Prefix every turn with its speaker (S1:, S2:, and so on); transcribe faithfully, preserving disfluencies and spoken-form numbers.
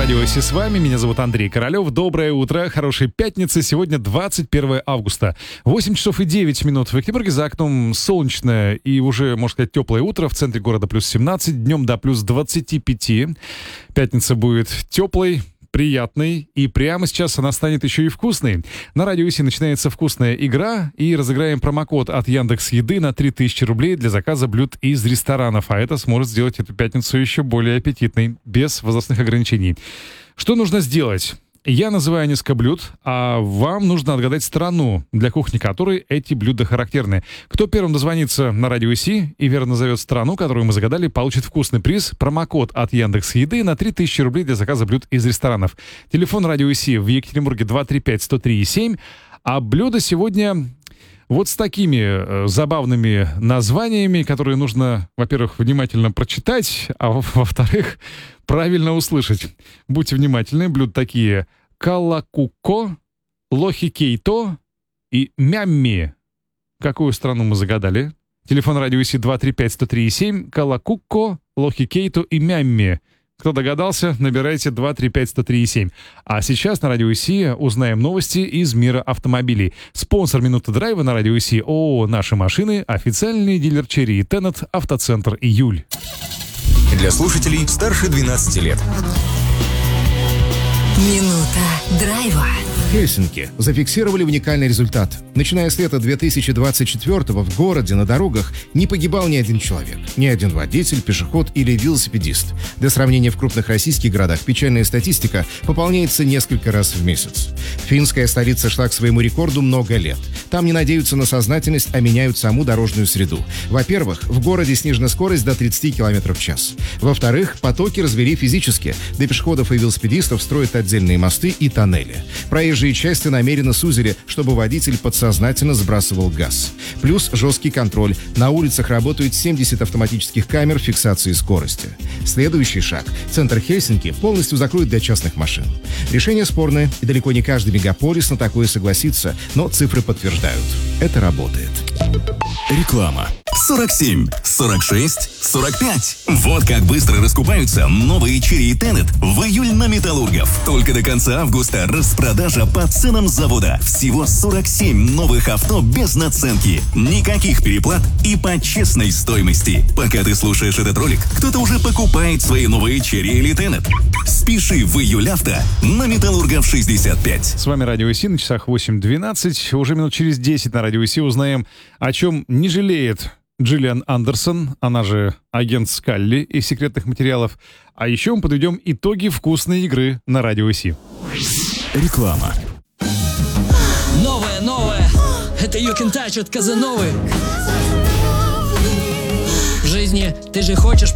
S1: Радио Оси с вами. Меня зовут Андрей Королёв. Доброе утро, хорошей пятницы. Сегодня двадцать первое августа. восемь часов и девять минут. В Екатеринбурге за окном солнечное и уже, можно сказать, теплое утро. В центре города плюс семнадцать, днем до плюс двадцать пять. Пятница будет теплой, приятной, и прямо сейчас она станет еще и вкусной. На Радио Оси начинается вкусная игра, и разыграем промокод от Яндекс.Еды на три тысячи рублей для заказа блюд из ресторанов, а это сможет сделать эту пятницу еще более аппетитной, без возрастных ограничений. Что нужно сделать? Я называю несколько блюд, а вам нужно отгадать страну, для кухни которой эти блюда характерны. Кто первым дозвонится на Радио Оси и верно назовет страну, которую мы загадали, получит вкусный приз, промокод от Яндекс.Еды на три тысячи рублей для заказа блюд из ресторанов. Телефон Радио Оси в Екатеринбурге два три пять сто три семь, а блюдо сегодня вот с такими э, забавными названиями, которые нужно, во-первых, внимательно прочитать, а во-вторых, правильно услышать. Будьте внимательны. Блюда такие: калакуко, лохикейто и мямми. Какую страну мы загадали? Телефон Радио Оси два три пять сто три семь, калакуко, лохикейто и мямми. Кто догадался, набирайте два три пять сто три семь. А сейчас на Радио Оси узнаем новости из мира автомобилей. Спонсор «Минуты драйва» на Радио Оси ООО «Наши машины», официальный дилер Черри и Теннет, автоцентр «Июль».
S2: Для слушателей старше двенадцати лет.
S3: Минута драйва.
S4: Хельсинки зафиксировали уникальный результат. Начиная с лета две тысячи двадцать четвёртого в городе на дорогах не погибал ни один человек, ни один водитель, пешеход или велосипедист. Для сравнения, в крупных российских городах печальная статистика пополняется несколько раз в месяц. Финская столица шла к своему рекорду много лет. Там не надеются на сознательность, а меняют саму дорожную среду. Во-первых, в городе снижена скорость до тридцати километров в час. Во-вторых, потоки развели физически. Для пешеходов и велосипедистов строят отдельные мосты и тоннели. Проезжие части намеренно сузили, чтобы водитель подсознательно сбрасывал газ. Плюс жесткий контроль. На улицах работают семьдесят автоматических камер фиксации скорости. Следующий шаг. Центр Хельсинки полностью закроют для частных машин. Решение спорное, и далеко не каждый мегаполис на такое согласится, но цифры подтверждают. Это работает.
S2: Реклама. сорок семь, сорок шесть, сорок пять. Вот как быстро раскупаются новые Черри и Теннет в июль на Металлургов. Только до конца августа распродажа по ценам завода. Всего сорок семь новых авто без наценки. Никаких переплат и по честной стоимости. Пока ты слушаешь этот ролик, кто-то уже покупает свои новые Черри или Теннет. Спеши в июль авто на Металлургов шестьдесят пять.
S1: С вами Радио Оси на часах восемь двенадцать. Уже минут через десять на Радио Оси узнаем, о чем не жалеет Джиллиан Андерсон, она же агент Скалли из «Секретных материалов». А еще мы подведем итоги вкусной игры на Радио Оси.
S2: Реклама.
S5: Новое, новое. Это You Can Touch от Казановы. В жизни ты же хочешь